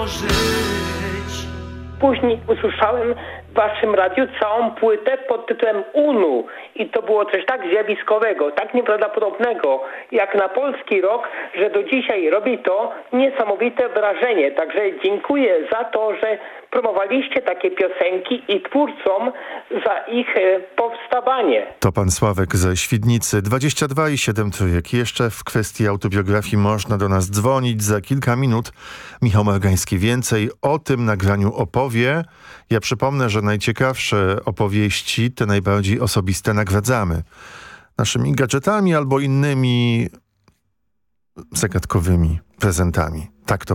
Później usłyszałem w waszym radiu całą płytę pod tytułem UNU i to było coś tak zjawiskowego, tak nieprawdopodobnego jak na polski rok, że do dzisiaj robi to niesamowite wrażenie. Także dziękuję za to, że promowaliście takie piosenki i twórcom za ich powstawanie. To pan Sławek ze Świdnicy, 22,7 trójek. Jeszcze w kwestii autobiografii można do nas dzwonić za kilka minut. Michał Margański więcej o tym nagraniu opowie. Ja przypomnę, że najciekawsze opowieści, te najbardziej osobiste, nagradzamy naszymi gadżetami albo innymi zagadkowymi prezentami. Tak to